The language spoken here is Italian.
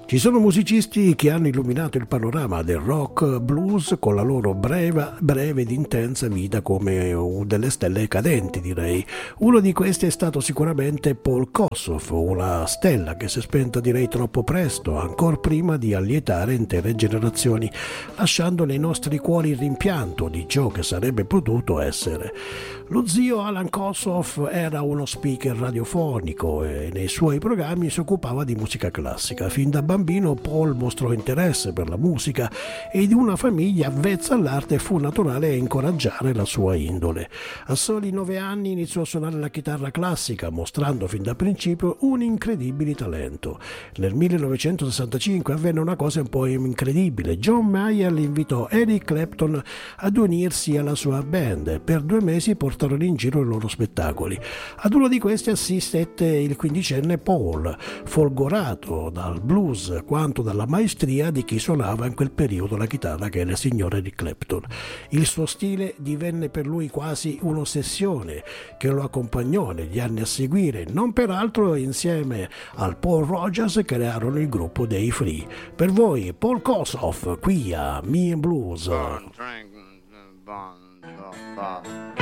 Ci sono musicisti che hanno illuminato il panorama del rock blues con la loro breve ed intensa vita come delle stelle cadenti, direi. Uno di questi è stato sicuramente Paul Kossoff, una stella che si è spenta direi troppo presto, ancora prima di allietare intere generazioni, lasciando nei nostri cuori il rimpianto di ciò che sarebbe potuto essere. Lo zio Alan Kossoff era uno speaker radiofonico e nei suoi programmi si occupava di musica classica. Fin da bambino Paul mostrò interesse per la musica e di una famiglia avvezza all'arte fu naturale incoraggiare la sua indole. A soli 9 anni iniziò a suonare la chitarra classica, mostrando fin da principio un incredibile talento. Nel 1965 avvenne una cosa un po' incredibile. John Mayer invitò Eric Clapton ad unirsi alla sua band. Per 2 mesi portarono in giro i loro spettacoli. Ad uno di questi assistette il quindicenne Paul, folgorato dal blues quanto dalla maestria di chi suonava in quel periodo la chitarra, che era il signor Eric Clapton. Il suo stile divenne per lui quasi un'ossessione che lo accompagnò negli anni a seguire. Non peraltro insieme al Paul Rogers crearono il gruppo dei Free. Per voi Paul Kossoff qui a Me and Blues.